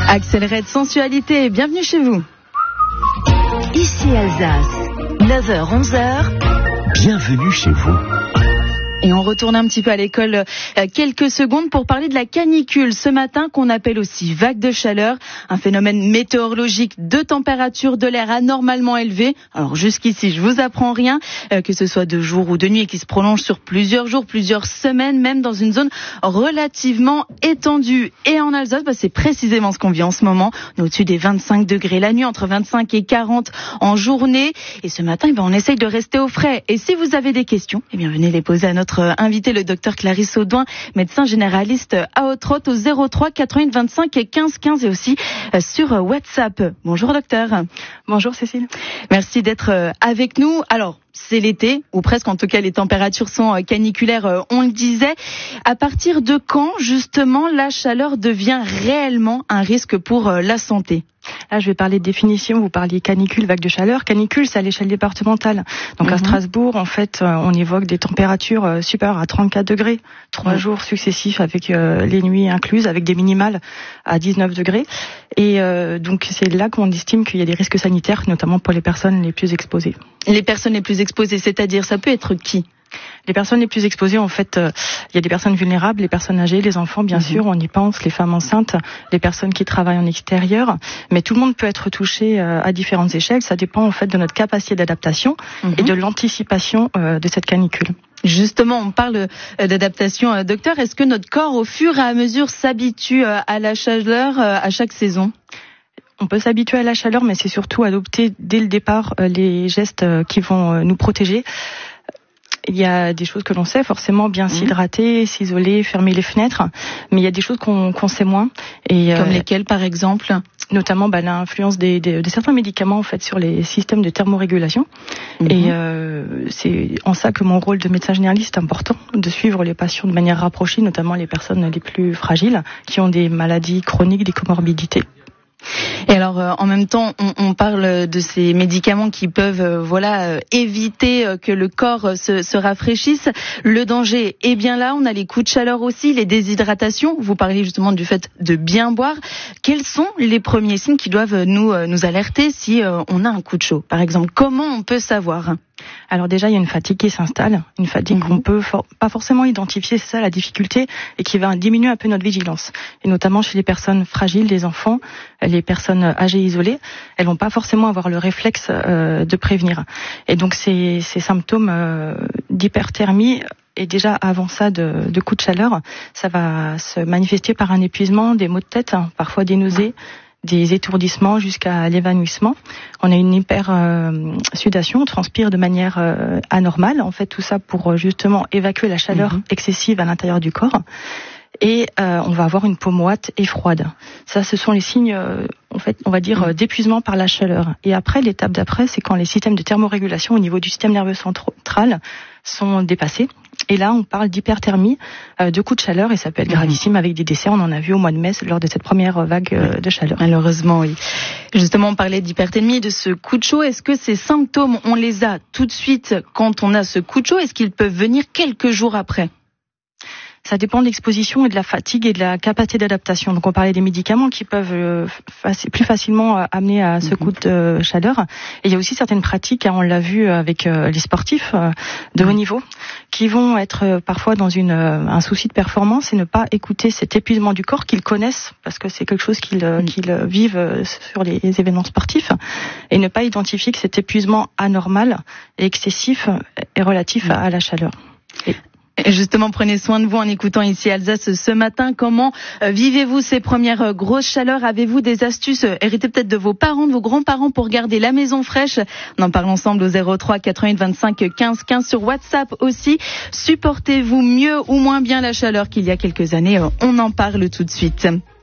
Accélérez de sensualité, bienvenue chez vous. Ici Alsace, 9h-11h. Bienvenue chez vous. Et on retourne un petit peu à l'école quelques secondes pour parler de la canicule ce matin, qu'on appelle aussi vague de chaleur, un phénomène météorologique de température de l'air anormalement élevée. Alors jusqu'ici, je vous apprends rien, que ce soit de jour ou de nuit, et qui se prolonge sur plusieurs jours, plusieurs semaines, même dans une zone relativement étendue. Et en Alsace, c'est précisément ce qu'on vit en ce moment. On est au-dessus des 25 degrés la nuit, entre 25 et 40 en journée. Et ce matin, on essaye de rester au frais. Et si vous avez des questions, venez les poser à notre invité, le docteur Clarisse Audouin, médecin généraliste à Haute-Rotte, au 03 88 25 et 15 15 et aussi sur WhatsApp. Bonjour docteur. Bonjour Cécile. Merci d'être avec nous. Alors, c'est l'été, ou presque, en tout cas les températures sont caniculaires, on le disait. À partir de quand, justement, la chaleur devient réellement un risque pour la santé ? Là, je vais parler de définition. Vous parliez canicule, vague de chaleur. Canicule, c'est à l'échelle départementale. Donc, à Strasbourg, en fait, on évoque des températures supérieures à 34 degrés, 3 jours successifs avec les nuits incluses, avec des minimales à 19 degrés. Et donc, c'est là qu'on estime qu'il y a des risques sanitaires, notamment pour les personnes les plus exposées. Les personnes les plus exposées, c'est-à-dire, ça peut être qui ? Les personnes les plus exposées, en fait, il y a des personnes vulnérables, les personnes âgées, les enfants, bien sûr, on y pense, les femmes enceintes, les personnes qui travaillent en extérieur. Mais tout le monde peut être touché à différentes échelles. Ça dépend, en fait, de notre capacité d'adaptation et de l'anticipation de cette canicule. Justement, on parle d'adaptation. Docteur, est-ce que notre corps, au fur et à mesure, s'habitue à la chaleur à chaque saison ? On peut s'habituer à la chaleur, mais c'est surtout adopter dès le départ les gestes qui vont nous protéger. Il y a des choses que l'on sait, forcément bien s'hydrater, s'isoler, fermer les fenêtres, mais il y a des choses qu'on sait moins. Et comme lesquelles, par exemple ? Notamment l'influence de certains médicaments, en fait, sur les systèmes de thermorégulation. Et c'est en ça que mon rôle de médecin généraliste est important, de suivre les patients de manière rapprochée, notamment les personnes les plus fragiles, qui ont des maladies chroniques, des comorbidités. Et alors, en même temps, on parle de ces médicaments qui peuvent, éviter que le corps se rafraîchisse. Le danger est bien là. On a les coups de chaleur aussi, les déshydratations. Vous parliez justement du fait de bien boire. Quels sont les premiers signes qui doivent nous alerter si on a un coup de chaud, par exemple ? Comment on peut savoir ? Alors déjà, il y a une fatigue qui s'installe, une fatigue qu'on peut pas forcément identifier, c'est ça la difficulté, et qui va diminuer un peu notre vigilance. Et notamment chez les personnes fragiles, les enfants, les personnes âgées isolées, elles vont pas forcément avoir le réflexe de prévenir. Et donc ces symptômes d'hyperthermie, et déjà avant ça de coups de chaleur, ça va se manifester par un épuisement, des maux de tête, parfois des nausées, des étourdissements jusqu'à l'évanouissement. On a une hyper-sudation, on transpire de manière anormale. En fait, tout ça pour justement évacuer la chaleur excessive à l'intérieur du corps. Et on va avoir une peau moite et froide. Ça, ce sont les signes, en fait, on va dire, d'épuisement par la chaleur. Et après, l'étape d'après, c'est quand les systèmes de thermorégulation au niveau du système nerveux central sont dépassés. Et là, on parle d'hyperthermie, de coups de chaleur, et ça peut être gravissime avec des décès. On en a vu au mois de mai lors de cette première vague de chaleur. Malheureusement, oui. Justement, on parlait d'hyperthermie et de ce coup de chaud. Est-ce que ces symptômes, on les a tout de suite quand on a ce coup de chaud ? Est-ce qu'ils peuvent venir quelques jours après ? Ça dépend de l'exposition et de la fatigue et de la capacité d'adaptation. Donc on parlait des médicaments qui peuvent plus facilement amener à ce coup de chaleur. Et il y a aussi certaines pratiques, on l'a vu avec les sportifs de haut niveau, qui vont être parfois dans un souci de performance et ne pas écouter cet épuisement du corps qu'ils connaissent, parce que c'est quelque chose qu'ils vivent sur les événements sportifs, et ne pas identifier que cet épuisement anormal et excessif est relatif à la chaleur. Et justement, prenez soin de vous en écoutant ici Alsace ce matin. Comment vivez-vous ces premières grosses chaleurs ? Avez-vous des astuces héritées peut-être de vos parents, de vos grands-parents pour garder la maison fraîche ? On en parle ensemble au 03 88 25 15 15 sur WhatsApp aussi. Supportez-vous mieux ou moins bien la chaleur qu'il y a quelques années ? On en parle tout de suite.